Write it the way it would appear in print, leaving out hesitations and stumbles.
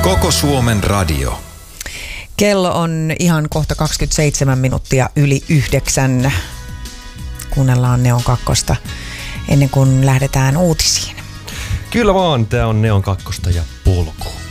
Koko Suomen radio. Kello on ihan kohta 27 minuuttia yli 9. Kuunnellaan Neon Kakkosta ennen kuin lähdetään uutisiin. Kyllä vaan, tää on Neon Kakkosta ja Polku.